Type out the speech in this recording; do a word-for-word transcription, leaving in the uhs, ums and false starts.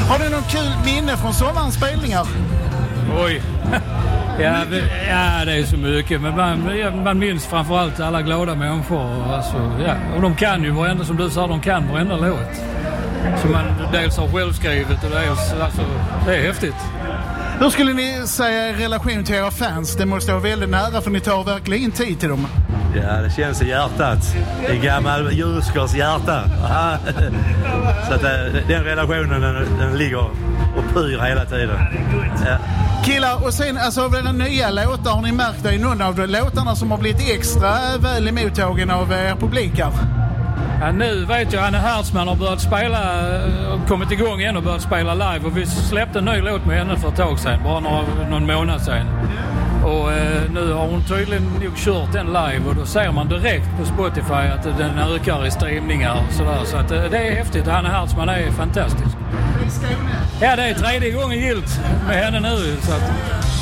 Har du någon kul minne från sommarens spelningar? Oj. Ja, ja, det är så mycket. Men man, man minns framförallt alla glada människor. Alltså, ja. Och de kan ju varenda, som du sa, de kan varenda låt. Så man dels har självskrivet och dels, alltså, det är häftigt. Hur skulle ni säga i relation till era fans? Det måste vara väldigt nära för ni tar verkligen tid till dem. Ja, det känns i hjärtat. I gammal Djurskors hjärta. Så att den relationen den, den ligger och pyr hela tiden. Ja. Killar, och sen alltså den nya låtar, har ni märkt det i någon av de låtarna som har blivit extra väl emottagen av er publikar? Ja, nu vet jag, Anne Hertzman har börjat spela, kommit igång igen och börjat spela live, och vi släppte en ny låt med henne för ett tag sedan, bara några, någon månad sedan. Och eh, nu har hon tydligen nog kört den live, och då ser man direkt på Spotify att den ökar i streamningar och sådär. Så att, det är häftigt. Anne Hertzman är fantastisk. Ja, det är tredje gången gilt med henne nu. Så att